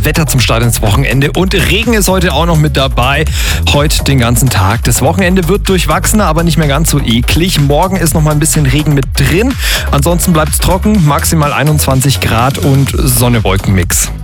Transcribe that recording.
Wetter zum Start ins Wochenende. Und Regen ist heute auch noch mit dabei. Heute den ganzen Tag. Das Wochenende wird durchwachsener, aber nicht mehr ganz so eklig. Morgen ist noch mal ein bisschen Regen mit drin. Ansonsten bleibt es trocken, maximal 21 Grad und Sonne-Wolken-Mix.